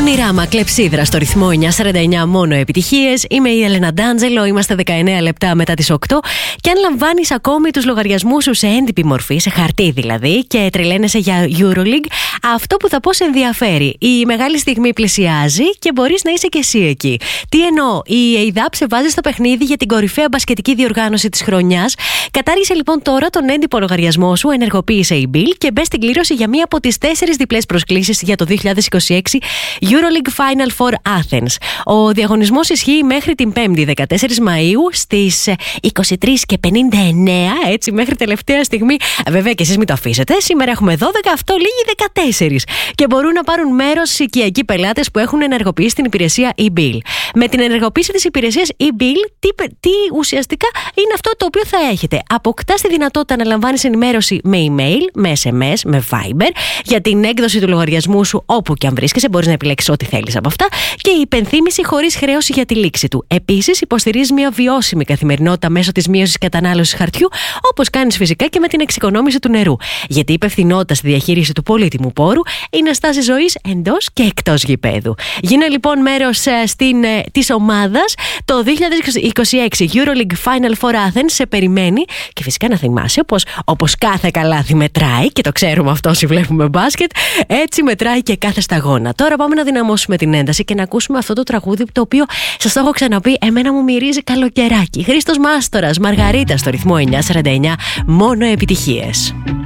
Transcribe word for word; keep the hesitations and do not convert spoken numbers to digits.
Ονειράμα, κλεψίδρα στο ρυθμό εννιά σαράντα εννιά, μόνο επιτυχίες. Είμαι η Έλενα Ντάντζελο, είμαστε δεκαεννέα λεπτά μετά τις οκτώ. Και αν λαμβάνεις ακόμη τους λογαριασμούς σου σε έντυπη μορφή, σε χαρτί δηλαδή, και τρελαίνεσαι για EuroLeague, αυτό που θα πω σε ενδιαφέρει. Η μεγάλη στιγμή πλησιάζει και μπορείς να είσαι και εσύ εκεί. Τι εννοώ, η ΕΙΔΑΠ σε βάζει στο παιχνίδι για την κορυφαία μπασκετική διοργάνωση της χρονιάς. Κατάργησε λοιπόν τώρα τον έντυπο λογαριασμό σου, ενεργοποίησε η Bill και μπες στην κλήρωση για μία από τις τέσσερις διπλές προσκλήσεις για το δύο χιλιάδες είκοσι έξι EuroLeague Final Four Athens. Ο διαγωνισμός ισχύει μέχρι την πέμπτη δεκατέσσερις Μαΐου στις είκοσι τρεις και πενήντα εννέα, έτσι μέχρι τελευταία στιγμή. Βέβαια και εσείς μην το αφήσετε. Σήμερα έχουμε δώδεκα, αυτό λήγει δεκατέσσερις. Και μπορούν να πάρουν μέρος οικιακοί πελάτες που έχουν ενεργοποιήσει την υπηρεσία e-Bill. Με την ενεργοποίηση της υπηρεσίας e-Bill, τι, τι ουσιαστικά είναι αυτό το οποίο θα έχετε. Αποκτάς τη δυνατότητα να λαμβάνεις ενημέρωση με email, με ες εμ ες, με Viber για την έκδοση του λογαριασμού σου όπου και αν βρίσκεσαι. Μπορείς να επιλέξεις ό,τι θέλεις από αυτά και η υπενθύμηση χωρίς χρέωση για τη λήξη του. Επίσης, υποστηρίζει μια βιώσιμη καθημερινότητα μέσω της μείωσης κατανάλωσης χαρτιού, όπως κάνεις φυσικά και με την εξοικονόμηση του νερού. Γιατί η υπευθυνότητα στη διαχείριση του πολύτιμου πόρου είναι στάση ζωής εντός και εκτός γηπέδου. Γίνε λοιπόν μέρος στην, της ομάδας. Το δύο χιλιάδες είκοσι έξι EuroLeague Final Four Athens σε περιμένει και φυσικά να θυμάσαι πως όπως κάθε καλάθι μετράει, και το ξέρουμε αυτό όσοι βλέπουμε μπάσκετ, έτσι μετράει και κάθε σταγόνα. Τώρα πάμε να δυναμώσουμε την ένταση και να ακούσουμε αυτό το τραγούδι το οποίο σας το έχω ξαναπεί, εμένα μου μυρίζει καλοκαιράκι. Χρήστος Μάστορας, Μαργαρίτα στο ρυθμό εννιά σαράντα εννιά, μόνο επιτυχίες.